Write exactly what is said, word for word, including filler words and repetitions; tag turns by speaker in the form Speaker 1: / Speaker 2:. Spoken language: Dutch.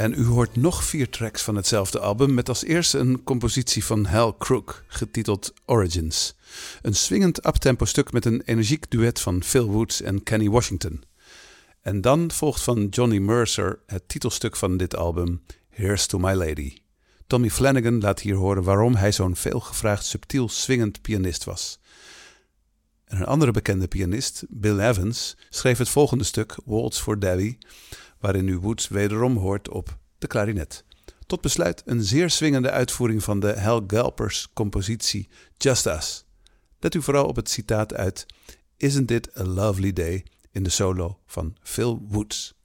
Speaker 1: En u hoort nog vier tracks van hetzelfde album met als eerste een compositie van Hal Crook, getiteld Origins. Een swingend uptempo stuk met een energiek duet van Phil Woods en Kenny Washington. En dan volgt van Johnny Mercer het titelstuk van dit album, Here's to My Lady. Tommy Flanagan laat hier horen waarom hij zo'n veelgevraagd subtiel swingend pianist was. En een andere bekende pianist, Bill Evans, schreef het volgende stuk, Waltz for Debbie, waarin u Woods wederom hoort op de klarinet. Tot besluit een zeer swingende uitvoering van de Hal Galpers compositie Just Us. Let u vooral op het citaat uit Isn't It a Lovely Day in de solo van Phil Woods.